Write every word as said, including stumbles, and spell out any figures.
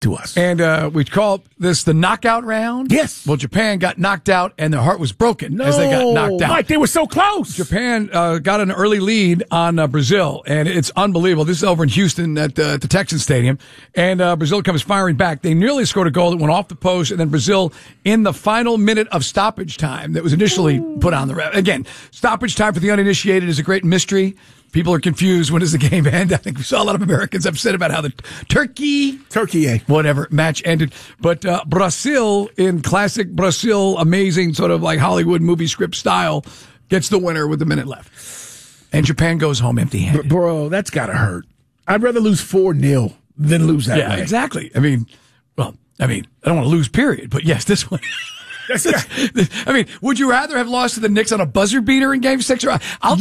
to us. And uh, we call this the knockout round. Yes. Well, Japan got knocked out, and their heart was broken no, as they got knocked out. Mike, they were so close. Japan uh, got an early lead on uh, Brazil, and it's unbelievable. This is over in Houston at uh, the Texas Stadium, and uh, Brazil comes firing back. They nearly scored a goal that went off the post, and then Brazil, in the final minute of stoppage time that was initially Ooh. put on the ref. Again, stoppage time for the uninitiated is a great mystery. People are confused. When does the game end? I think we saw a lot of Americans upset about how the Turkey, Turkey, eh? whatever match ended. But uh, Brazil, in classic Brazil, amazing sort of like Hollywood movie script style, gets the winner with a minute left, and Japan goes home empty-handed. Bro, that's gotta hurt. I'd rather lose four nil than lose that yeah, way. Exactly. I mean, well, I mean, I don't want to lose. Period. But yes, this one. That's, I mean, would you rather have lost to the Knicks on a buzzer beater in Game Six, or I'll